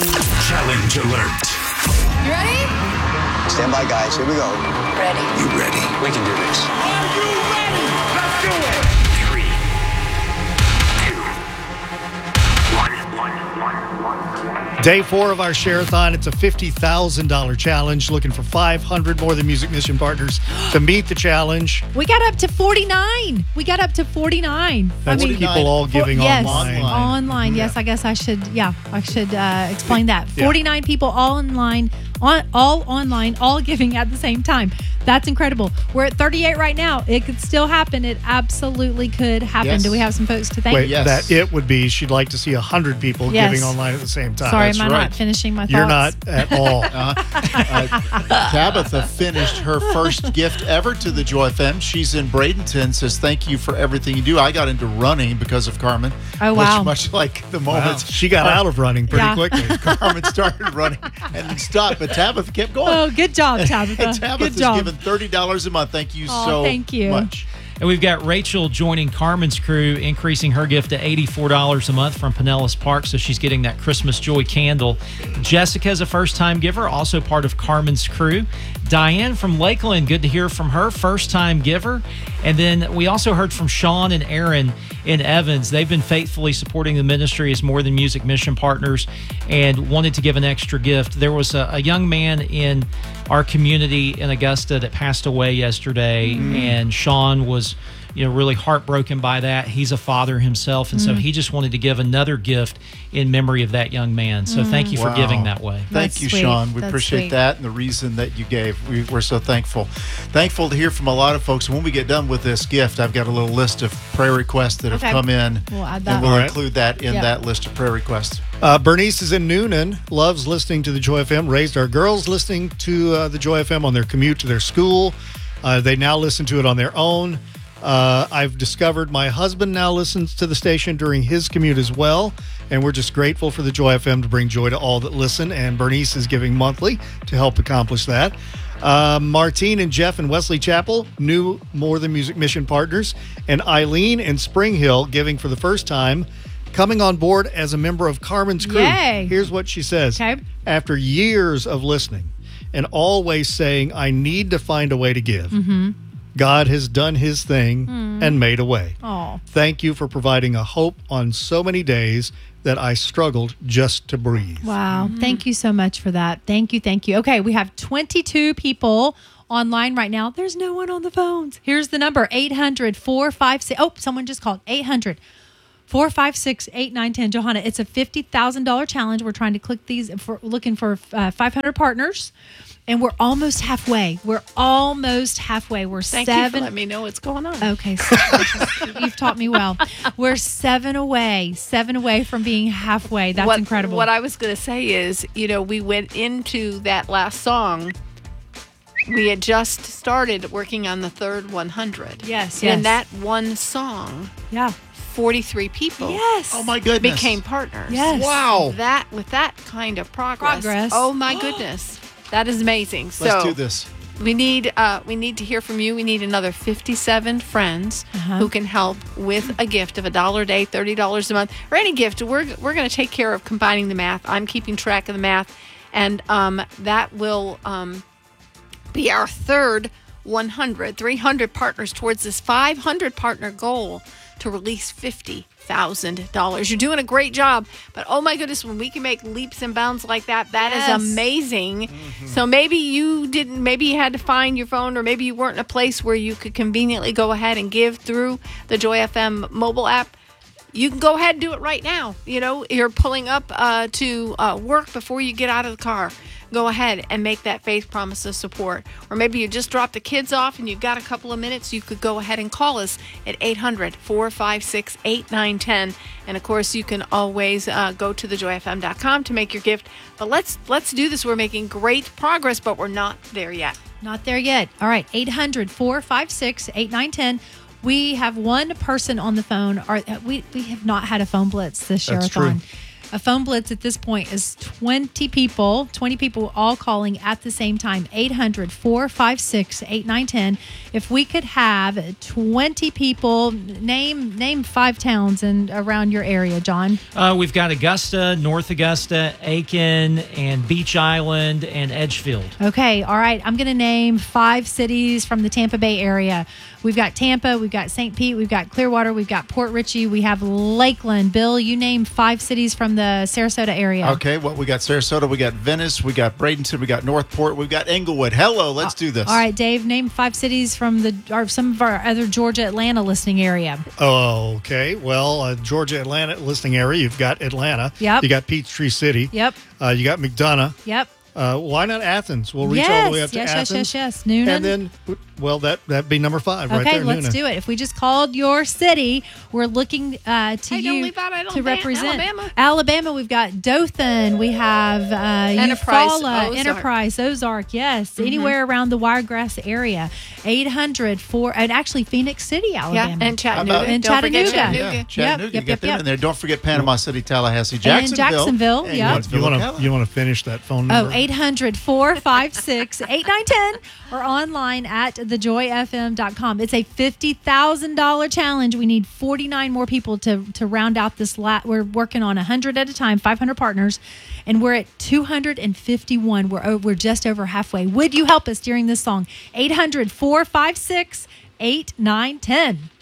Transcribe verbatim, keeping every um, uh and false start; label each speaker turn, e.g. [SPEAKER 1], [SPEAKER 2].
[SPEAKER 1] Challenge alert.
[SPEAKER 2] You ready?
[SPEAKER 3] Stand by, guys. Here we go.
[SPEAKER 2] Ready.
[SPEAKER 1] You ready?
[SPEAKER 3] We can do this.
[SPEAKER 1] Are you ready? Let's do it. Three, two, one, one, one, one.
[SPEAKER 4] Day four of our Share-a-thon. It's a fifty thousand dollars challenge. Looking for five hundred more than Music Mission partners to meet the challenge.
[SPEAKER 5] We got up to forty-nine. We got up to forty-nine.
[SPEAKER 4] That's
[SPEAKER 5] I mean,
[SPEAKER 4] people all giving
[SPEAKER 5] for, yes,
[SPEAKER 4] online.
[SPEAKER 5] Online. Yes, I guess I should. Yeah, I should uh, explain that.
[SPEAKER 4] Yeah.
[SPEAKER 5] forty-nine people all online, on all online, all giving at the same time. That's incredible. We're at thirty-eight right now. It could still happen. It absolutely could happen.
[SPEAKER 6] Yes.
[SPEAKER 5] Do we have some folks to thank?
[SPEAKER 4] Wait,
[SPEAKER 6] Yes.
[SPEAKER 4] that it would be she'd like to see one hundred people
[SPEAKER 5] Yes.
[SPEAKER 4] giving online at the same time.
[SPEAKER 5] Sorry,
[SPEAKER 6] That's
[SPEAKER 5] am I
[SPEAKER 6] right.
[SPEAKER 5] not finishing my thoughts?
[SPEAKER 4] You're not at all.
[SPEAKER 6] Uh, uh, Tabitha finished her first gift ever to the Joy F M. She's in Bradenton. Says thank you for everything you do. I got into running because of Carmen.
[SPEAKER 5] Oh, wow.
[SPEAKER 6] Much, much like the
[SPEAKER 4] Wow.
[SPEAKER 6] moments
[SPEAKER 4] She got out of running pretty
[SPEAKER 5] Yeah.
[SPEAKER 4] quickly.
[SPEAKER 6] Carmen started running and then stopped, but Tabitha kept going.
[SPEAKER 5] Oh, good job, Tabitha.
[SPEAKER 6] And Tabitha's
[SPEAKER 5] Good job.
[SPEAKER 6] given thirty dollars a month. Thank you
[SPEAKER 5] Aw,
[SPEAKER 6] so
[SPEAKER 5] thank you.
[SPEAKER 6] much.
[SPEAKER 7] And we've got Rachel joining Carmen's crew, increasing her gift to eighty-four dollars a month from Pinellas Park, so she's getting that Christmas Joy candle. Jessica's a first-time giver, also part of Carmen's crew. Diane from Lakeland, good to hear from her, first-time giver. And then we also heard from Sean and Aaron in Evans. They've been faithfully supporting the ministry as More Than Music mission partners and wanted to give an extra gift. There was a, a young man in our community in Augusta that passed away yesterday, and Sean was, you know, really heartbroken by that. He's a father himself, and so he just wanted to give another gift in memory of that young man. So thank you for
[SPEAKER 6] Wow.
[SPEAKER 7] giving that way.
[SPEAKER 6] Thank
[SPEAKER 5] That's
[SPEAKER 6] you,
[SPEAKER 5] sweet.
[SPEAKER 6] Sean. We
[SPEAKER 5] That's
[SPEAKER 6] appreciate
[SPEAKER 5] sweet.
[SPEAKER 6] that and the reason that you gave. We, we're so thankful. Thankful to hear from a lot of folks. When we get done with this gift, I've got a little list of prayer requests that have
[SPEAKER 5] Okay.
[SPEAKER 6] come in.
[SPEAKER 5] We'll add
[SPEAKER 6] And
[SPEAKER 5] that.
[SPEAKER 6] we'll
[SPEAKER 4] All right.
[SPEAKER 6] include that in
[SPEAKER 5] Yep.
[SPEAKER 6] that list of prayer requests.
[SPEAKER 4] Uh, Bernice is in Noonan, loves listening to the Joy F M, raised our girls listening to uh, the Joy F M on their commute to their school. Uh, they now listen to it on their own. Uh, I've discovered my husband now listens to the station during his commute as well, and we're just grateful for the Joy F M to bring joy to all that listen, and Bernice is giving monthly to help accomplish that. Uh, Martine and Jeff in Wesley Chapel, new More Than Music mission partners, and Eileen in Spring Hill giving for the first time, coming on board as a member of Carmen's crew.
[SPEAKER 5] Yay.
[SPEAKER 4] Here's what she says.
[SPEAKER 5] Okay.
[SPEAKER 4] After years of listening and always saying, I need to find a way to give,
[SPEAKER 5] Mm-hmm.
[SPEAKER 4] God has done his thing and made a way.
[SPEAKER 5] Oh,
[SPEAKER 4] Thank you for providing a hope on so many days that I struggled just to breathe.
[SPEAKER 5] wow. Thank you so much for that. Thank you. Thank you. Okay, we have twenty-two people online right now. There's no one on the phones. Here's the number, eight hundred, four five six. Oh, someone just called. eight hundred, four five six, eight nine one zero. Johanna, it's a fifty thousand dollars challenge. We're trying to click these, for looking for uh, five hundred partners. And we're almost halfway. We're almost halfway. We're
[SPEAKER 2] Thank you
[SPEAKER 5] seven.
[SPEAKER 2] for letting me know what's going on.
[SPEAKER 5] Okay, so you've taught me well. We're seven away, seven away from being halfway. That's
[SPEAKER 2] what,
[SPEAKER 5] incredible.
[SPEAKER 2] What I was going to say is, you know, we went into that last song. We had just started working on the third one hundred.
[SPEAKER 5] Yes,
[SPEAKER 2] And in
[SPEAKER 5] yes.
[SPEAKER 2] that one song,
[SPEAKER 5] yeah.
[SPEAKER 2] forty-three people
[SPEAKER 5] Yes.
[SPEAKER 6] Oh, my goodness.
[SPEAKER 2] became partners.
[SPEAKER 5] Yes.
[SPEAKER 6] Wow.
[SPEAKER 2] That with that kind of progress.
[SPEAKER 5] Progress.
[SPEAKER 2] Oh my goodness. That is amazing.
[SPEAKER 6] Let's
[SPEAKER 2] so
[SPEAKER 6] do this.
[SPEAKER 2] we need uh, we need to hear from you. We need another fifty-seven friends
[SPEAKER 5] Uh-huh.
[SPEAKER 2] who can help with a gift of a dollar a day, thirty dollars a month, or any gift. We're we're going to take care of combining the math. I'm keeping track of the math, and um, that will um, be our third one hundred, three hundred partners towards this five hundred partner goal to release fifty thousand dollars. You're doing a great job, but oh my goodness, when we can make leaps and bounds like that, that
[SPEAKER 5] Yes.
[SPEAKER 2] is amazing. So maybe you didn't, maybe you had to find your phone, or maybe you weren't in a place where you could conveniently go ahead and give through the Joy F M mobile app. You can go ahead and do it right now. You know, you're pulling up uh, to uh, work before you get out of the car. Go ahead and make that faith promise of support. Or maybe you just dropped the kids off and you've got a couple of minutes. You could go ahead and call us at eight hundred, four five six, eight nine one zero. And of course, you can always uh, go to the joy f m dot com to make your gift. But let's let's do this. We're making great progress, but we're not there yet.
[SPEAKER 5] Not there yet. All right, eight hundred, four five six, eight nine one zero. We have one person on the phone. Or we, we have not had a phone blitz this
[SPEAKER 4] That's
[SPEAKER 5] Share-a-thon. A phone blitz at this point is twenty people, twenty people all calling at the same time. eight hundred, four five six, eight nine one zero. If we could have twenty people, name name five towns and around your area, John.
[SPEAKER 7] Uh, we've got Augusta, North Augusta, Aiken, and Beach Island, and Edgefield.
[SPEAKER 5] Okay, all right. I'm going to name five cities from the Tampa Bay area. We've got Tampa, we've got Saint Pete, we've got Clearwater, we've got Port Richey, we have Lakeland. Bill, you name five cities from the Sarasota area.
[SPEAKER 6] Okay, well, we got Sarasota, we got Venice, we got Bradenton, we got Northport, we've got Englewood. Hello, let's do this.
[SPEAKER 5] All right, Dave, name five cities from the or some of our other Georgia, Atlanta listening area.
[SPEAKER 4] Oh, okay. Well, uh, Georgia, Atlanta listening area. You've got Atlanta.
[SPEAKER 5] Yep.
[SPEAKER 4] You got Peachtree City.
[SPEAKER 5] Yep.
[SPEAKER 4] Uh, you got McDonough.
[SPEAKER 5] Yep.
[SPEAKER 4] Uh, why not Athens? We'll reach
[SPEAKER 5] yes,
[SPEAKER 4] all the way up to
[SPEAKER 5] yes,
[SPEAKER 4] Athens.
[SPEAKER 5] yes, yes, yes. Noonan.
[SPEAKER 4] And then, well, that that'd be number five right
[SPEAKER 5] Okay,
[SPEAKER 4] there.
[SPEAKER 5] let's
[SPEAKER 4] Noonan.
[SPEAKER 5] do it. If we just called your city, we're looking uh, to
[SPEAKER 2] Hey,
[SPEAKER 5] you
[SPEAKER 2] don't leave out
[SPEAKER 5] to
[SPEAKER 2] Alabama-
[SPEAKER 5] represent
[SPEAKER 2] Alabama.
[SPEAKER 5] Alabama. We've got Dothan. We have uh,
[SPEAKER 2] Enterprise,
[SPEAKER 5] Eufaula,
[SPEAKER 2] Ozark.
[SPEAKER 5] Enterprise, Ozark. Yes, anywhere around the Wiregrass area. eight hundred for and actually Phoenix City, Alabama.
[SPEAKER 2] Yeah, and Chattanooga.
[SPEAKER 6] about-
[SPEAKER 5] And
[SPEAKER 2] Don't forget
[SPEAKER 5] Chattanooga.
[SPEAKER 2] Chattanooga.
[SPEAKER 6] Yeah, Chattanooga,
[SPEAKER 5] Yep,
[SPEAKER 6] get
[SPEAKER 5] yep,
[SPEAKER 6] them
[SPEAKER 5] yep.
[SPEAKER 6] in there. Don't forget Panama City, Tallahassee, Jacksonville.
[SPEAKER 5] Jacksonville,
[SPEAKER 6] and
[SPEAKER 5] yep.
[SPEAKER 6] Huntsville,
[SPEAKER 4] You want to
[SPEAKER 6] Ocala.
[SPEAKER 4] you want to finish that phone
[SPEAKER 5] Oh,
[SPEAKER 4] number?
[SPEAKER 5] eight hundred, four five six, eight nine one zero or online at the joy f m dot com. It's a fifty thousand dollars challenge. We need forty-nine more people to, to round out this. La- we're working on one hundred at a time, five hundred partners, and we're at two hundred fifty-one. We're, o- we're just over halfway. Would you help us during this song? eight hundred, four five six, eight nine one zero.